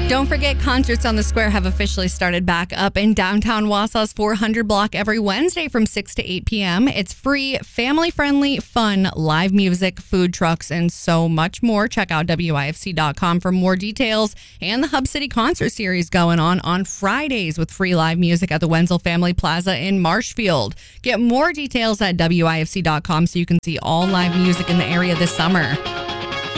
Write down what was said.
Don't forget, Concerts on the Square have officially started back up in downtown Wausau's 400 block every Wednesday from 6 to 8 p.m. It's free, family-friendly, fun, live music, food trucks, and so much more. Check out WIFC.com for more details. And the Hub City Concert Series going on Fridays with free live music at the Wenzel Family Plaza in Marshfield. Get more details at WIFC.com so you can see all live music in the area this summer.